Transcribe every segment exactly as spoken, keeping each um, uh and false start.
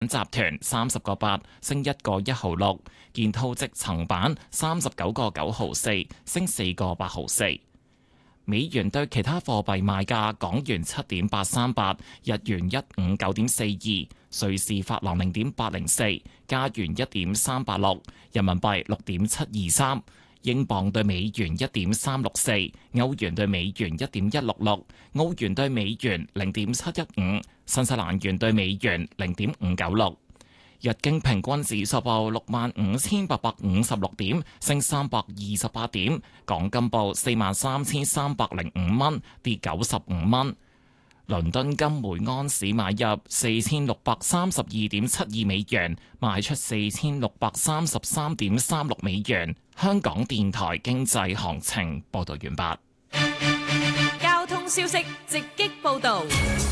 集團三十個八，升一個一毫六；建滔積層板三十九個九毫四，升四個八毫四。美元對其他貨幣賣價：港元七點八三八，日元一五九點四二，瑞士法郎零點八零四，加元一點三八六，人民幣六點七二三。英鎊對美元一點三六四，歐元對美元一點一六六，澳元對美元零點七一五，新西蘭元對美元零點五九六。日經平均指數報六萬五千八百五十六點，升三百二十八點。港金報四萬三千三百零五蚊，跌九十五蚊。倫敦金每盎司買入四千六百三十二點七二美元，賣出四千六百三十三點三六美元。香港電台經濟行情報道完畢。 交通消息直擊報道。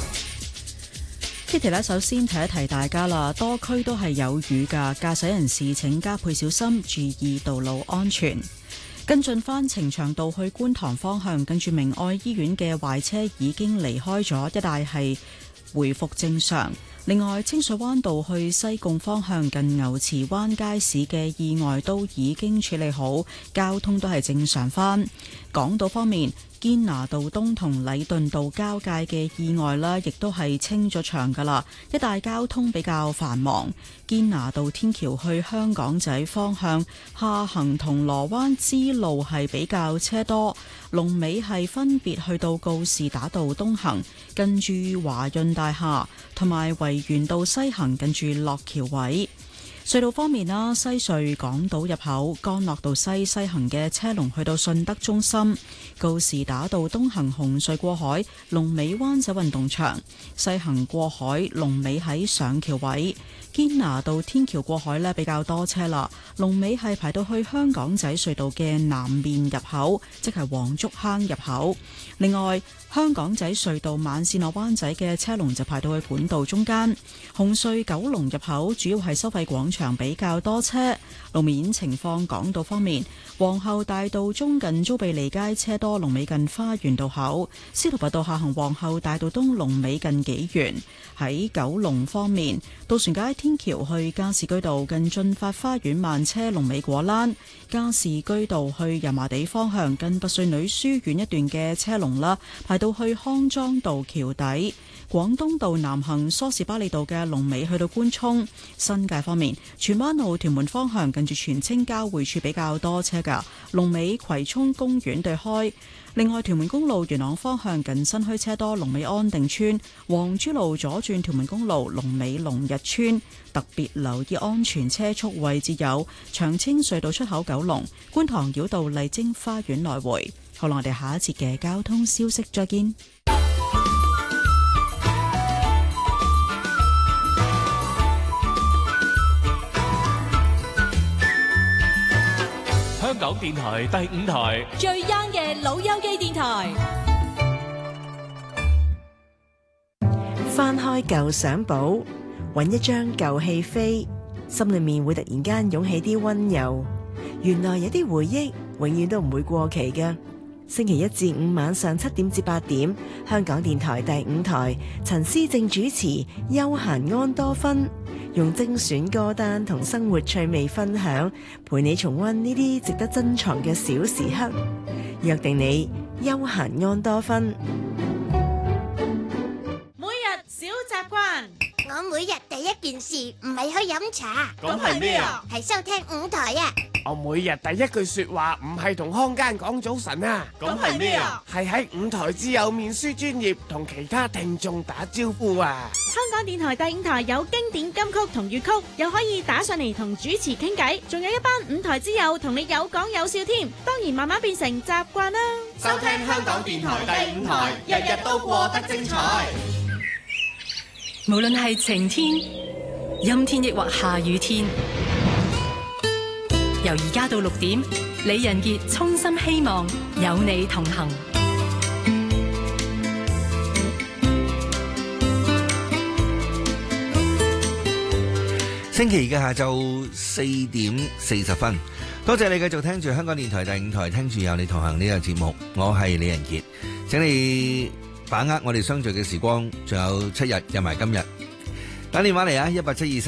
Kitty 咧，首先提一提大家啦，多區都係有雨㗎，駕駛人士請加倍小心，注意道路安全。跟進返呈祥道去觀塘方向，跟住明愛醫院嘅壞車已經離開咗，一帶係回復正常。另外，清水灣道去西貢方向近牛池灣街市嘅意外都已經處理好，交通都係正常返。港島方面，堅拿道東同禮頓道交界嘅意外啦，亦都係清咗場噶啦，一帶交通比較繁忙。堅拿道天橋去香港仔方向下行銅鑼灣支路係比較車多，龍尾係分別去到告士打道東行近住華潤大廈，同埋維園道西行近住落橋位。隧道方面啦，西隧港島入口干諾道西西行嘅車龍去到順德中心，告士打道東行紅隧過海，龍尾灣仔運動場，西行過海龍尾喺上橋位。堅拿道天橋過海呢比較多車啦，龍尾係排到去香港仔隧道嘅南面入口，即係黃竹坑入口。另外，香港仔隧道慢線落灣仔嘅車龍就排到去管道中間。紅隧九龍入口主要係收費廣場比較多車。路面情況，港島方面，皇后大道中近租庇利街車多，龍尾近花園道口；司徒拔道下行皇后大道東龍尾近紀元。喺九龍方面，渡船街天橋去加士居道近駿發花園慢車，龍尾果欄；加士居道去油麻地方向近拔萃女書院一段嘅車龍啦，排到去康莊道橋底。廣東道南行梳士巴利道嘅龍尾去到官涌。新界方面，荃灣路屯門方向近住荃青交匯處比較多車㗎，龍尾葵涌公園對開。另外，屯門公路元朗方向近新墟車多，龍尾安定村。黃珠路左轉屯門公路龍尾龍日村。特別留意安全車速位置有長青隧道出口九龍、觀塘繞道麗晶花園來回。好啦，我哋下一節嘅交通消息再見。 香港電台第五台最 young 嘅老友記電台， 翻開舊相簿，揾一張舊戲飛，心裏面會突然間湧起啲溫柔。原來有啲回憶永遠都唔會過期嘅。星期一至五晚上七點至八點，香港電台第五台，陳思正主持《悠閒安多芬》，用精選歌單同生活趣味分享，陪你重溫呢啲值得珍藏嘅小時刻。約定你悠閒安多芬。 每日小習慣。 我每日第一件事唔係去飲茶， 咁係咩啊？ 係收聽五台啊！ 我每日第一句說話唔係同康間講早晨啊， 咁係咩啊？ 係喺五台之友面書專頁同其他聽眾打招呼啊！ 香港電台第五台有經典金曲同粵曲，又可以打上嚟同主持傾偈，仲有一班五台之友同你有講有笑添。當然慢慢變成習慣啦。 收聽香港電台第五台，日日都過得精彩。 無論係晴天、陰天抑或下雨天，由而家到六點，李仁傑衷心希望有你同行。 星期二嘅下晝四點四十分，多謝你繼續聽住香港電台第五台，聽住有你同行呢個節目，我係李仁傑，請你把握我哋相聚嘅時光，仲有七日，有埋今日。 打電話嚟啊，一八七二